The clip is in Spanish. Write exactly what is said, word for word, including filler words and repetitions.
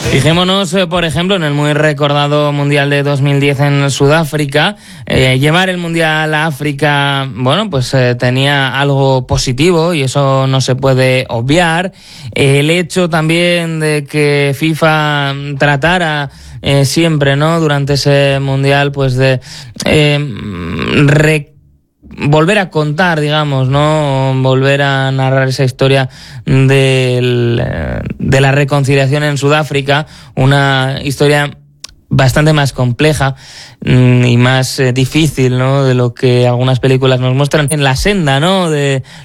Fijémonos, eh, por ejemplo, en el muy recordado Mundial de dos mil diez en Sudáfrica. Eh, llevar el Mundial a África, bueno, pues eh, tenía algo positivo y eso no se puede obviar. Eh, el hecho también de que FIFA tratara eh, siempre, ¿no?, durante ese Mundial, pues de eh, re volver a contar, digamos, ¿no?, volver a narrar esa historia del, de la reconciliación en Sudáfrica, una historia bastante más compleja y más eh, difícil, ¿no?, de lo que algunas películas nos muestran, en la senda, ¿no?, de